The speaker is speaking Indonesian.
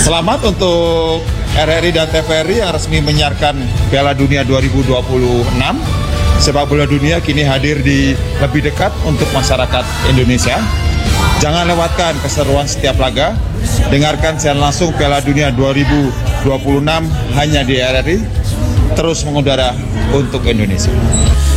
Selamat untuk RRI dan TVRI yang resmi menyiarkan Piala Dunia 2026. Sepak bola dunia kini hadir di lebih dekat untuk masyarakat Indonesia. Jangan lewatkan keseruan setiap laga. Dengarkan siaran langsung Piala Dunia 2026 hanya di RRI. Terus mengudara untuk Indonesia.